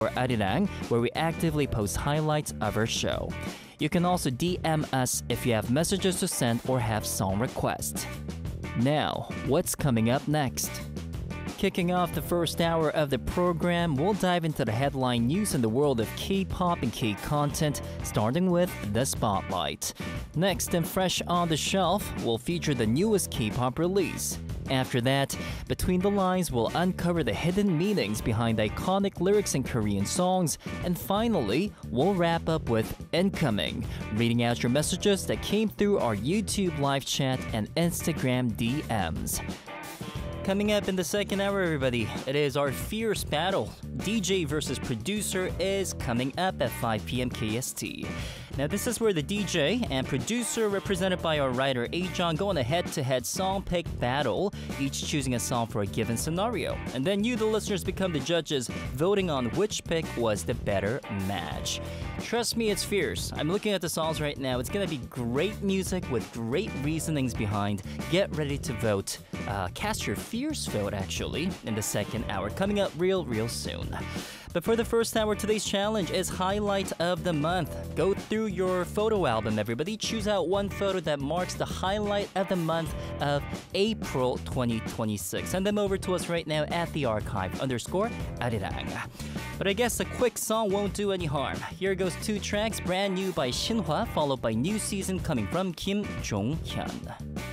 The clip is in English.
Arirang, where we actively post highlights of our show. You can also DM us if you have messages to send or have song requests. Now, what's coming up next? Kicking off the first hour of the program, we'll dive into the headline news in the world of K-pop and K-content, starting with The Spotlight. Next and fresh on the shelf, we'll feature the newest K-pop release. After that, Between the Lines will uncover the hidden meanings behind iconic lyrics in Korean songs. And finally, we'll wrap up with Incoming, reading out your messages that came through our YouTube live chat and Instagram DMs. Coming up in the second hour, everybody, it is our fierce battle. DJ versus producer is coming up at 5 p.m. KST. Now, this is where the DJ and producer, represented by our writer A-John, go on a head-to-head song pick battle, each choosing a song for a given scenario. And then you, the listeners, become the judges, voting on which pick was the better match. Trust me, it's fierce. I'm looking at the songs right now. It's gonna be great music with great reasonings behind. Get ready to vote. Cast your fierce vote, actually, in the second hour. Coming up real soon. But for the first hour, today's challenge is Highlight of the Month. Go through your photo album, everybody. Choose out one photo that marks the highlight of the month of April 2026. Send them over to us right now at the archive _Arirang. But I guess a quick song won't do any harm. Here goes 2 tracks, brand new by Shinhwa, followed by New Season coming from Kim Jong-hyun.